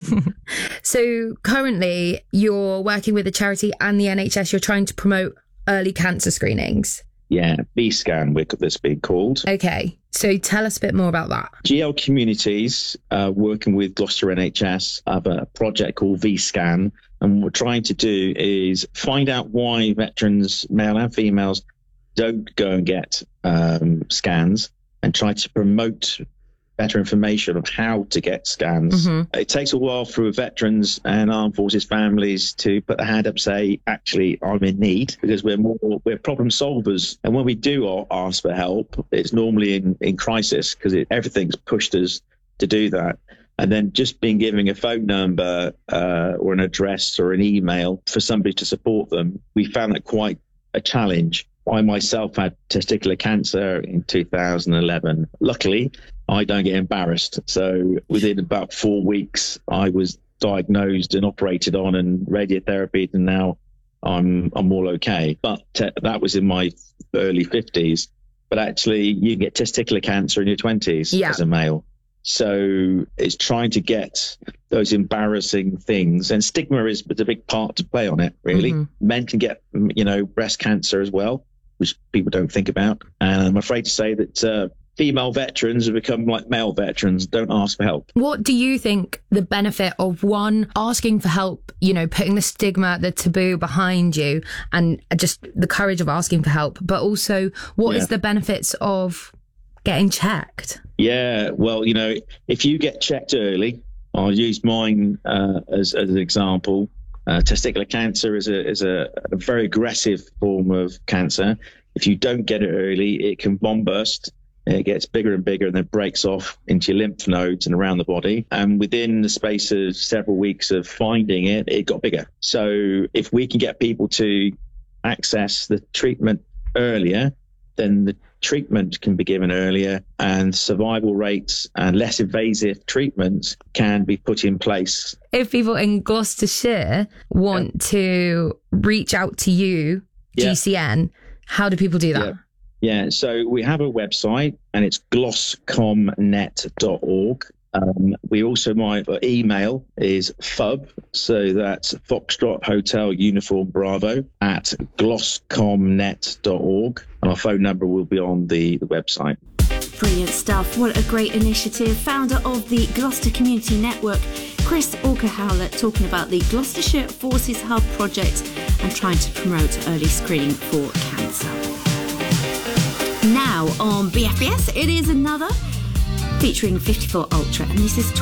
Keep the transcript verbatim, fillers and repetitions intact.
So currently you're working with a charity and the N H S. You're trying to promote early cancer screenings. Yeah, V-Scan, that's been called. Okay, so tell us a bit more about that. G L Communities, uh, working with Gloucester N H S, have a project called V-Scan. And what we're trying to do is find out why veterans, male and females, don't go and get um, scans, and try to promote better information of how to get scans. Mm-hmm. It takes a while for veterans and armed forces families to put their hand up, say, actually, I'm in need, because we're more, we're problem solvers. And when we do ask for help, it's normally in, in crisis, because everything's pushed us to do that. And then just being given a phone number uh, or an address or an email for somebody to support them, we found that quite a challenge. I myself had testicular cancer in two thousand eleven. Luckily, I don't get embarrassed. So within about four weeks, I was diagnosed and operated on and radiotherapy, and now I'm I'm all okay. But uh, that was in my early fifties. But actually, you can get testicular cancer in your twenties yeah. as a male. So it's trying to get those embarrassing things, and stigma is a big part to play on it, really. Mm-hmm. Men can get, you know, breast cancer as well, which people don't think about. And I'm afraid to say that uh, female veterans have become like male veterans, don't ask for help. What do you think the benefit of, one, asking for help, you know, putting the stigma, the taboo behind you, and just the courage of asking for help, but also what yeah. is the benefits of getting checked? Yeah, well, you know, if you get checked early, I'll use mine uh, as, as an example. Uh, testicular cancer is a is a, a very aggressive form of cancer. If you don't get it early, it can bomb burst. It gets bigger and bigger and then breaks off into your lymph nodes and around the body. And within the space of several weeks of finding it, it got bigger. So if we can get people to access the treatment earlier, then the treatment can be given earlier, and survival rates and less invasive treatments can be put in place. If people in Gloucestershire want yeah. to reach out to you, G C N, yeah. how do people do that? Yeah. yeah, so we have a website, and it's glosscomnet dot org. Um, we also, my email is F U B, so that's Foxtrot Hotel Uniform Bravo at glosscomnet dot org, and our phone number will be on the, the website. Brilliant stuff. What a great initiative. Founder of the Gloucester Community Network, Chris Orker-Howlett, talking about the Gloucestershire Forces Hub project and trying to promote early screening for cancer. Now on B F B S, it is another featuring fifty-four Ultra, and this is